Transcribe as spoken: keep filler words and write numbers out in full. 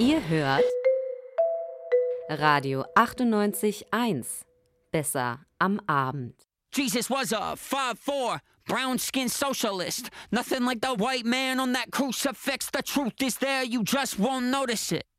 Ihr hört Radio achtundneunzig Komma eins. Besser am Abend. Jesus was a five four, brown-skinned socialist. Nothing like the white man on that crucifix. The truth is there, you just won't notice it.